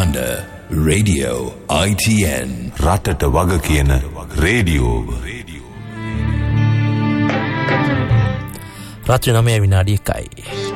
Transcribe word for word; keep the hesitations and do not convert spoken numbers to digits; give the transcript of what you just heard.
Alexander Radio I T N රටට වග කියන රේඩියෝව. රාත්‍රී නවය විනාඩි එකයි.